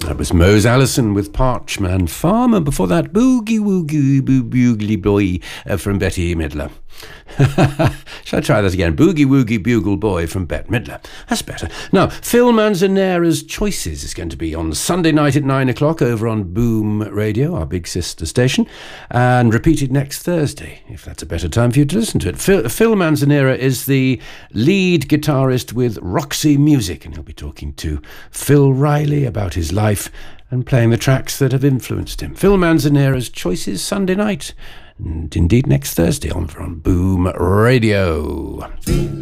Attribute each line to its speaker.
Speaker 1: That was Mose Allison with Parchman Farm, and before that, Boogie Woogie Bugly Boy from Betty Midler. Shall I try that again? Boogie Woogie Bugle Boy from Bette Midler. That's better. Now, Phil Manzanera's Choices is going to be on Sunday night at 9 o'clock over on Boom Radio, our big sister station, and repeated next Thursday, if that's a better time for you to listen to it. Phil Manzanera is the lead guitarist with Roxy Music, and he'll be talking to Phil Riley about his life and playing the tracks that have influenced him. Phil Manzanera's Choices, Sunday night, and indeed next Thursday on Boom Radio.